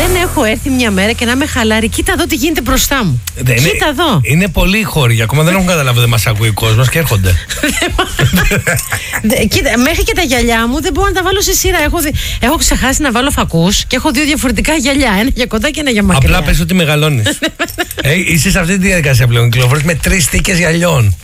Δεν έχω έρθει μια μέρα και να είμαι χαλάρη. Κοίτα εδώ τι γίνεται μπροστά μου. Κοίτα εδώ. Είναι πολλοί χώροι. Ακόμα δεν έχουν καταλάβει, δεν μας ακούει ο κόσμος και έρχονται. Κοίτα, μέχρι και τα γυαλιά μου δεν μπορώ να τα βάλω σε σειρά. Έχω ξεχάσει να βάλω φακούς και έχω 2 διαφορετικά γυαλιά. Ένα για κοντά και ένα για μακριά. Απλά πες ότι μεγαλώνεις. Είσαι σε αυτή τη διαδικασία πλέον. Κυκλοφορείς με 3 στίκες γυαλιών.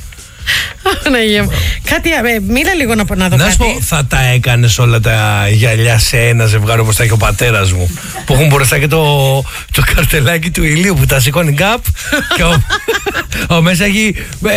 Κάτι, μίλα λίγο να δω Να σου πω, θα τα έκανες όλα τα γυαλιά σε ένα ζευγάρι όπως τα έχει ο πατέρας μου, που έχουν μπροστά και το καρτελάκι του ηλίου που τα σηκώνει γκάπ και ο μέσα έχει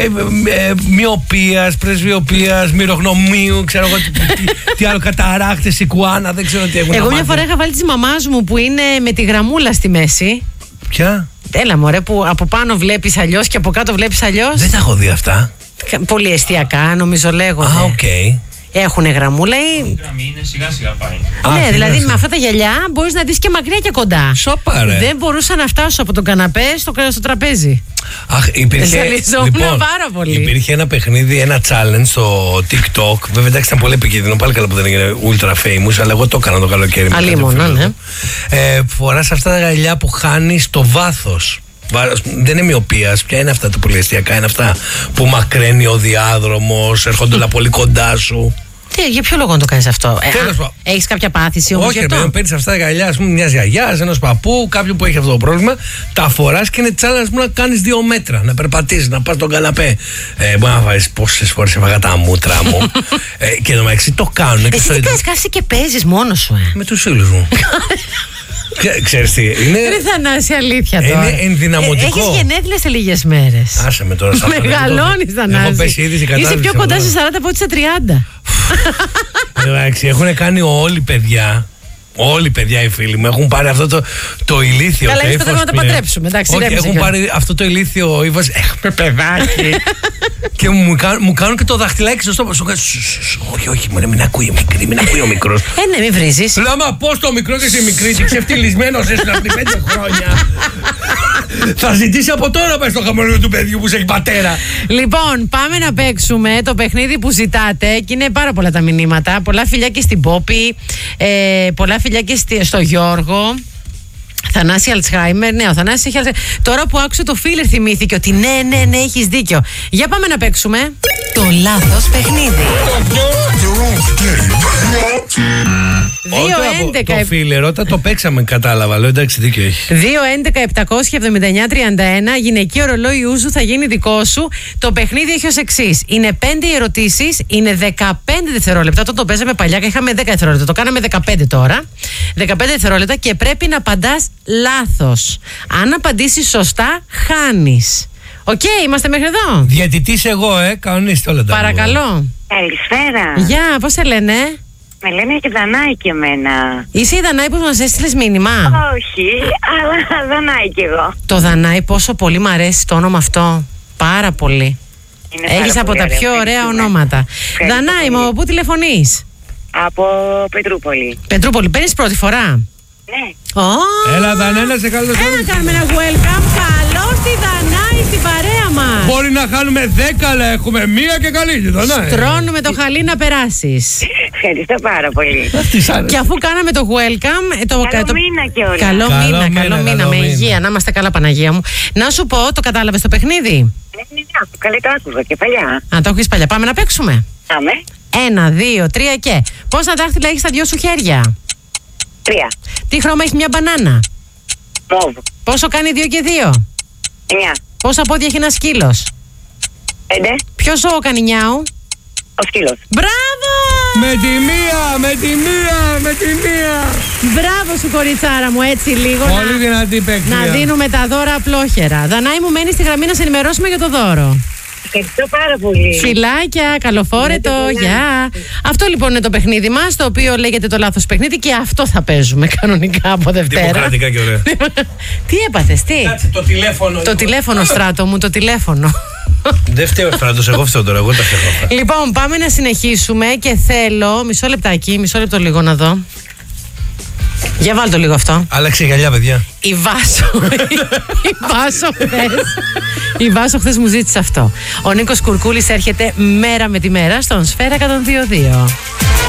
μοιοπίας, πρεσβειοπίας, μυρογνωμίου, ξέρω εγώ τι άλλο, καταράχτες, σικουάνα, δεν ξέρω τι έχουν. Εγώ μια φορά είχα βάλει της μαμάς μου που είναι με τη γραμμούλα στη μέση. Ποια? Έλα μωρέ, που από πάνω βλέπεις αλλιώς και από κάτω βλέπεις αλλιώς. Δεν τα έχω δει αυτά. Πολύ εστιακά νομίζω λέγονται. Α, οκ. Έχουνε γραμμούλα ή. Η γραμμή είναι σιγά σιγά πάει. Ναι, δηλαδή με αυτά τα γυαλιά μπορείς να δεις και μακριά και κοντά. Σοπα, ρε. Δεν μπορούσα να φτάσω από τον καναπέ στο τραπέζι. Αχ, υπήρχε. Λοιπόν, πάρα πολύ. Υπήρχε ένα παιχνίδι, ένα challenge στο TikTok. Βέβαια, εντάξει, ήταν πολύ επικίνδυνο. Πάλι καλά που δεν έγινε ultra famous, αλλά εγώ το έκανα το καλοκαίρι. Αλίμονα, ναι. Φοράς αυτά τα γυαλιά που χάνεις το βάθος. Δεν είναι μοιοπίας, ποια είναι αυτά τα πολυεστιακά, είναι αυτά που μακραίνει ο διάδρομος, έρχονται όλα πολύ κοντά σου. Για ποιο λόγο να το κάνεις αυτό? Έχεις κάποια πάθηση όμως? Όχι, ρε, παίρνεις αυτά τα γυαλιά, ας πούμε, μιας γιαγιάς, ενός παππού, κάποιου που έχει αυτό το πρόβλημα, τα φοράς και είναι τσάλα, ας πούμε, να κάνεις 2 μέτρα, να περπατήσεις, να πας στον καναπέ. Μπορεί να βάλεις πόσες φορές έφαγα τα μούτρα μου. Και το μεταξύ το κάνουν. Εσύ τι κάνεις, κάθεσαι και παίζεις μόνος σου? Με τους φίλους μου. Ξέρεις τι είναι? Ρε Θανάση, αλήθεια τώρα. Είναι ενδυναμωτικό. Έχεις γενέθλια σε λίγες μέρες. Άσε με τώρα. Μεγαλώνεις, Θανάση. Έχω πέσει ήδη σε κατάσταση. Είσαι πιο κοντά σε 40 από ό,τι σε 30. Εντάξει, έχουν κάνει όλοι παιδιά. Όλοι παιδιά οι φίλοι μου έχουν πάρει αυτό το ηλίθιο. Καλά, εμείς θέλουμε να τα παντρέψουμε. Εντάξει, όχι, έχουν πάρει αυτό το ηλίθιο ύφος. Έχουμε παιδάκι. Και μου κάνουν και το δαχτυλάκι στο στόμα. Όχι, όχι, μην ακούει ο μικρός. Ναι, μην βρίζεις. Λάμα, πώς το μικρό και εσύ μικρή, τι ξεφτυλισμένος είσαι από 5 χρόνια. Θα ζητήσει από τώρα πες το χαμόγελο του παιδιού που σε έχει πατέρα. Λοιπόν, πάμε να παίξουμε το παιχνίδι που ζητάτε και είναι πάρα πολλά τα μηνύματα. Πολλά φιλιά και στην Πόπη, πολλά φιλιά και στο Γιώργο. Θανάση Αλτσχάιμερ, ναι, ο Θανάσης έχει Αλτσχάιμερ. Τώρα που άκουσε το φίλερ θυμήθηκε ότι ναι, έχεις δίκιο. Για πάμε να παίξουμε το λάθος παιχνίδι. 2-11. Το φίλερ, όταν το παίξαμε κατάλαβα, λέω εντάξει δίκιο έχει. 2-11-779-31, γυναικείο ρολόι Ούζου θα γίνει δικό σου. Το παιχνίδι έχει ως εξής. Είναι 5 ερωτήσεις, είναι 15 δευτερόλεπτα. Όταν το παίζαμε παλιά και είχαμε 10 δευτερόλεπτα, το κάναμε 15 τώρα. 15 δευτερόλεπτα και πρέπει να απαντάς λάθος. Αν απαντήσεις σωστά, χάνεις. Οκ, είμαστε μέχρι εδώ. Διαιτητής εγώ, κανονίστε όλα τα. Παρακαλώ. Καλησπέρα. Γεια, πώς σε λένε? Με λένε και Δανάη και εμένα. Είσαι η Δανάη που μας έστειλες μήνυμα? Όχι, αλλά Δανάη κι εγώ. Το Δανάη, πόσο πολύ μ' αρέσει το όνομα αυτό. Πάρα πολύ. Έχεις από τα πιο ωραία ονόματα. Δανάη μου, πού τηλεφωνείς? Από Πετρούπολη. Πετρούπολη, παίρνεις πρώτη φορά? Ναι. Έλα Δανένα, σε καλώς ήρθατε. Έλα, κάνουμε ένα welcome. Καλώς τη Δανάη στην παρέα μας. Μπορεί να χάνουμε 10, αλλά έχουμε μία και καλή τη Δανάη. Στρώνουμε το χαλί να περάσεις. Ευχαριστώ πάρα πολύ. Και αφού κάναμε το welcome. Καλό μήνα και όλα. Καλό μήνα, με υγεία. Να είμαστε καλά, Παναγία μου. Να σου πω, το κατάλαβες το παιχνίδι? Ναι, καλή το άκουγα και παλιά. Αν το έχεις παλιά, πάμε να παίξουμε. Πάμε. 1, 2, 3 και. Πόσα δάχτυλα έχεις στα 2 σου χέρια? 3. Τι χρώμα έχει μια μπανάνα? Μόβ. Πόσο κάνει 2 και 2? 9. Πόσα πόδια έχει ένα σκύλος? 5. Ποιο ζώο κάνει νιάου? Ο σκύλος. Μπράβο! Με τη μία. Μπράβο σου, κοριτσάρα μου, έτσι λίγο. Πολύ δυνατή παίκτρια. Να δίνουμε τα δώρα απλόχερα. Δανάη μου, μένει στη γραμμή να σε ενημερώσουμε για το δώρο. Ευχαριστώ πάρα πολύ. Φιλάκια, καλοφόρετο, γεια. Αυτό λοιπόν είναι το παιχνίδι μας, το οποίο λέγεται το λάθος παιχνίδι και αυτό θα παίζουμε κανονικά από Δευτέρα. Δημοκρατικά και ωραία. Τι έπαθες, τι? Κάτσε το τηλέφωνο. Το τηλέφωνο, Στράτο μου, το τηλέφωνο. Δεν φταίω ο Στράτος, εγώ φταίω τώρα, εγώ τα φταίω. Λοιπόν, πάμε να συνεχίσουμε και θέλω, μισό λεπτό λίγο να δω. Για βάλ' το λίγο αυτό. Άλλαξε γυαλιά, παιδιά. Η Βάσο χθες μου ζήτησε αυτό. Ο Νίκος Κουρκούλης έρχεται μέρα με τη μέρα στον Σφαίρα 102.2.